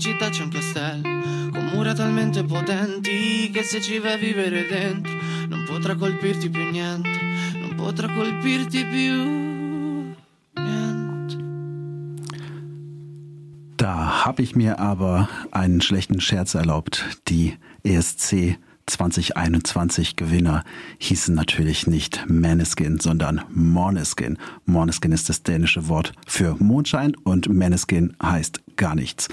città c'è un castello con mura talmente potenti che se ci vai a vivere dentro non potrà colpirti più niente, non potrà colpirti più niente. Da habe ich mir aber einen schlechten Scherz erlaubt. Die ESC 2021 Gewinner hießen natürlich nicht Måneskin, sondern Måneskin. Måneskin ist das dänische Wort für Mondschein und Måneskin heißt gar nichts.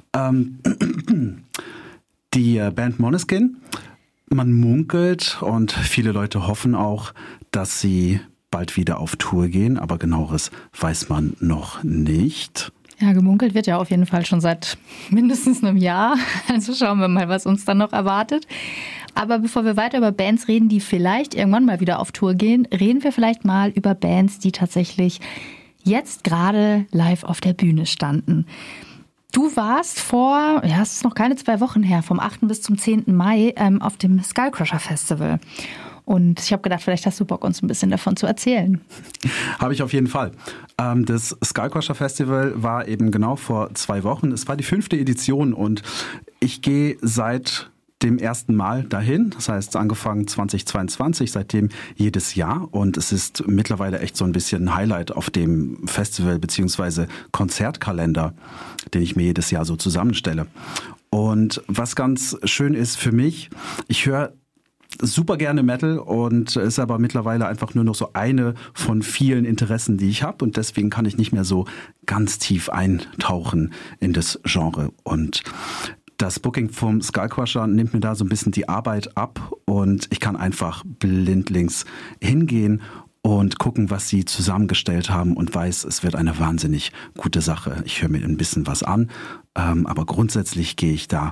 Die Band Måneskin, man munkelt und viele Leute hoffen auch, dass sie bald wieder auf Tour gehen, aber genaueres weiß man noch nicht. Ja, gemunkelt wird ja auf jeden Fall schon seit mindestens einem Jahr. Also schauen wir mal, was uns dann noch erwartet. Aber bevor wir weiter über Bands reden, die vielleicht irgendwann mal wieder auf Tour gehen, reden wir vielleicht mal über Bands, die tatsächlich jetzt gerade live auf der Bühne standen. Du warst es ist noch keine 2 Wochen her, vom 8. bis zum 10. Mai auf dem Skullcrusher Festival. Und ich habe gedacht, vielleicht hast du Bock, uns ein bisschen davon zu erzählen. Habe ich auf jeden Fall. Das Skullcrusher Festival war eben genau vor 2 Wochen. Es war die 5. Edition und ich gehe seit dem ersten Mal dahin. Das heißt, angefangen 2022, seitdem jedes Jahr. Und es ist mittlerweile echt so ein bisschen ein Highlight auf dem Festival bzw. Konzertkalender, den ich mir jedes Jahr so zusammenstelle. Und was ganz schön ist für mich, ich höre super gerne Metal und ist aber mittlerweile einfach nur noch so eine von vielen Interessen, die ich habe. Und deswegen kann ich nicht mehr so ganz tief eintauchen in das Genre. Und das Booking vom Skullcrusher nimmt mir da so ein bisschen die Arbeit ab und ich kann einfach blindlings hingehen und gucken, was sie zusammengestellt haben und weiß, es wird eine wahnsinnig gute Sache. Ich höre mir ein bisschen was an, aber grundsätzlich gehe ich da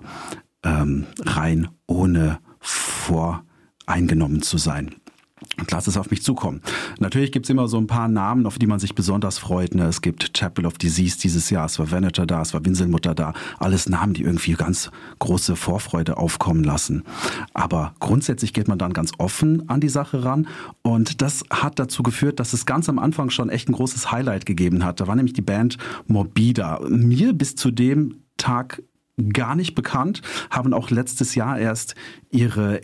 rein, ohne voreingenommen zu sein. Und lass es auf mich zukommen. Natürlich gibt es immer so ein paar Namen, auf die man sich besonders freut. Ne? Es gibt Chapel of Disease dieses Jahr, es war Venator da, es war Winselmutter da. Alles Namen, die irgendwie ganz große Vorfreude aufkommen lassen. Aber grundsätzlich geht man dann ganz offen an die Sache ran. Und das hat dazu geführt, dass es ganz am Anfang schon echt ein großes Highlight gegeben hat. Da war nämlich die Band Morbida. Mir bis zu dem Tag gar nicht bekannt, haben auch letztes Jahr erst ihr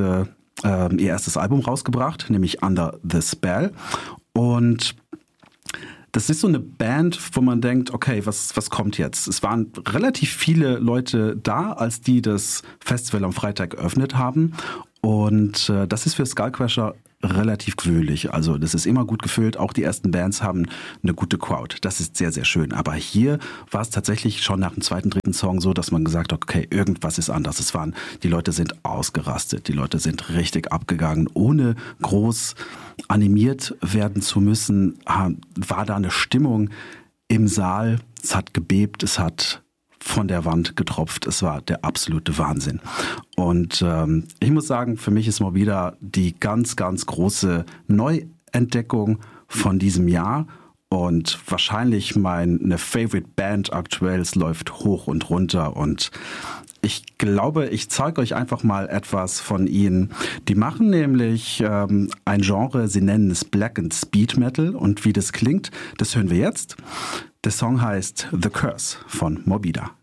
erstes Album rausgebracht, nämlich Under the Spell. Und das ist so eine Band, wo man denkt, okay, was kommt jetzt? Es waren relativ viele Leute da, als die das Festival am Freitag geöffnet haben. Und das ist für Skullcrusher relativ gewöhnlich. Also das ist immer gut gefüllt. Auch die ersten Bands haben eine gute Crowd. Das ist sehr, sehr schön. Aber hier war es tatsächlich schon nach dem 2., 3. Song so, dass man gesagt hat, okay, irgendwas ist anders. Die Leute sind ausgerastet. Die Leute sind richtig abgegangen. Ohne groß animiert werden zu müssen, war da eine Stimmung im Saal. Es hat gebebt, es hat von der Wand getropft. Es war der absolute Wahnsinn. Und ich muss sagen, für mich ist Morbida die ganz, ganz große Neuentdeckung von diesem Jahr und wahrscheinlich meine Favorite Band aktuell. Es läuft hoch und runter und ich glaube, ich zeige euch einfach mal etwas von ihnen. Die machen nämlich ein Genre, sie nennen es Black and Speed Metal und wie das klingt, das hören wir jetzt. Der Song heißt The Curse von Morbida.